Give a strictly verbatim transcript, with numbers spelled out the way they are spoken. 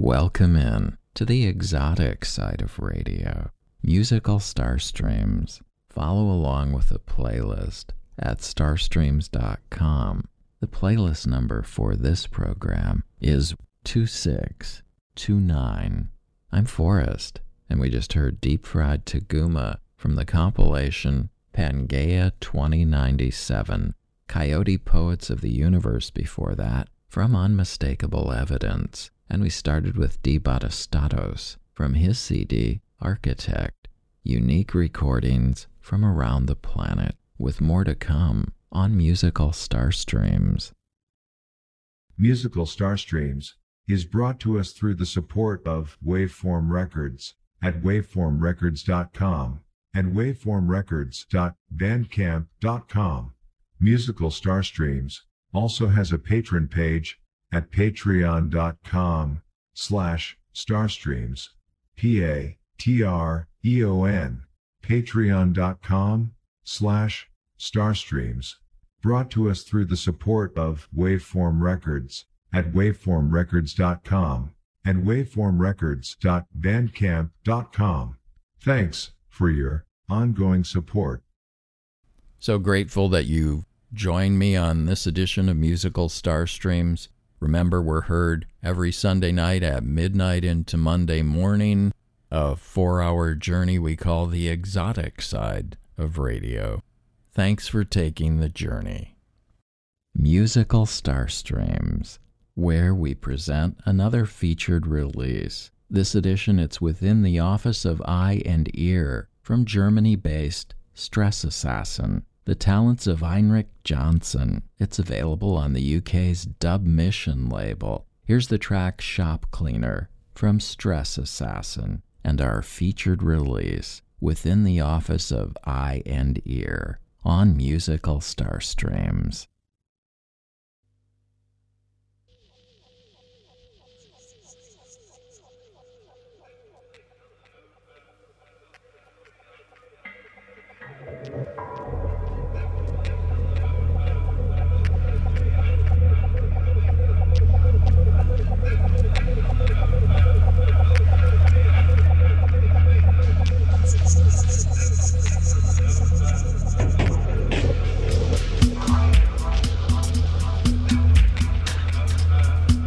Welcome in to the exotic side of radio, musical starstreams. Follow along with the playlist at starstreams dot com. The playlist number for this program is two six two nine. I'm Forrest, and we just heard Deep Fried Taguma from the compilation Pangaea twenty ninety-seven, Coyote Poets of the Universe before that, from Unmistakable Evidence. And we started with D. Batistatos from his C D, Architect, unique recordings from around the planet, with more to come on Musical Starstreams. Musical Starstreams is brought to us through the support of Waveform Records at waveform records dot com and waveform records dot bandcamp dot com. Musical Starstreams also has a patron page at patreon dot com slash starstreams. P A T R E O N. patreon dot com slash starstreams. Brought to us through the support of Waveform Records at waveform records dot com and waveform records dot bandcamp dot com. Thanks for your ongoing support. So grateful that you joined me on this edition of Musical Starstreams. Remember, we're heard every Sunday night at midnight into Monday morning, a four-hour journey we call the exotic side of radio. Thanks for taking the journey. Musical Starstreams, where we present another featured release. This edition, it's within the Office of Eye and Ear from Germany-based Stress Assassin. The talents of Heinrich Johnson. It's available on the U K's Dub Mission label. Here's the track Shop Cleaner from Stress Assassin and our featured release within the Office of Eye and Ear on Musical Starstreams.